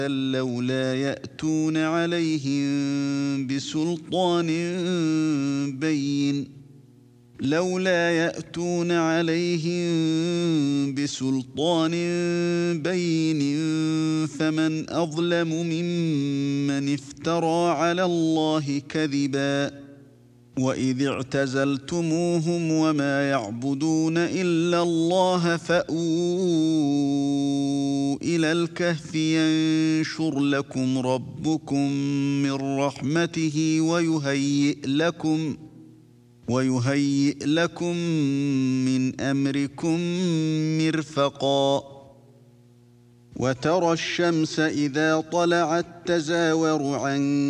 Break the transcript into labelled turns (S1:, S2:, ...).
S1: لولا يأتون عليهم بسلطان بين فمن أظلم ممن افترى على الله كذبا. وإذ اعتزلتموهم وما يعبدون إلا الله فأووا إلى الكهف ينشر لكم ربكم من رحمته ويهيئ لكم من أمركم مرفقا. وترى الشمس إذا طلعت تزاور عن